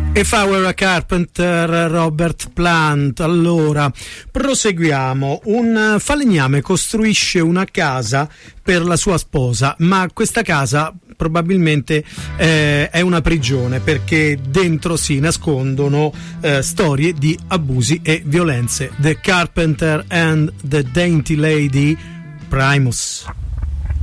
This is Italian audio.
If I Were a Carpenter, Robert Plant. Allora, proseguiamo. Un falegname costruisce una casa per la sua sposa, ma questa casa probabilmente è una prigione, perché dentro si nascondono storie di abusi e violenze. The Carpenter and the Dainty Lady, Primus.